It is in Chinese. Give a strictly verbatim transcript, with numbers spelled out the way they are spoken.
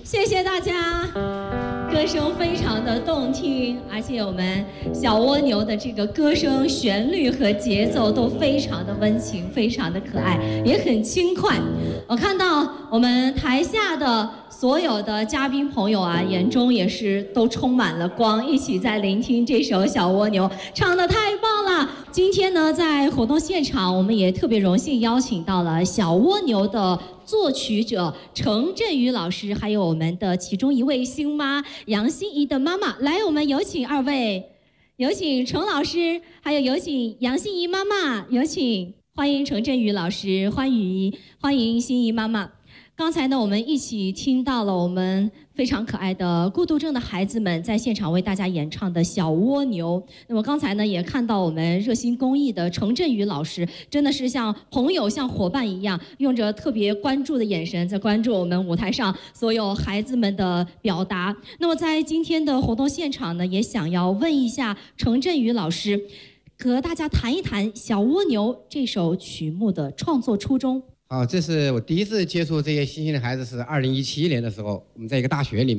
谢谢大家，歌声非常的动听，而且我们小蜗牛的这个歌声旋律和节奏都非常的温情，非常的可爱，也很轻快。我看到我们台下的所有的嘉宾朋友啊，眼中也是都充满了光，一起在聆听这首《小蜗牛》，唱得太棒了。今天呢，在活动现场，我们也特别荣幸邀请到了小蜗牛的作曲者程振宇老师，还有我们的其中一位星妈杨心怡的妈妈。来，我们有请二位，有请程老师，还有有请杨心怡妈妈，有请，欢迎程振宇老师，欢迎欢迎心怡妈妈。刚才呢，我们一起听到了我们非常可爱的孤独症的孩子们在现场为大家演唱的《小蜗牛》。那么刚才呢，也看到我们热心公益的程振宇老师，真的是像朋友、像伙伴一样，用着特别关注的眼神在关注我们舞台上所有孩子们的表达。那么在今天的活动现场呢，也想要问一下程振宇老师，和大家谈一谈《小蜗牛》这首曲目的创作初衷。 好，这是我第一次接触这些新兴的孩子，是二零一七年的时候，我们在一个大学里面。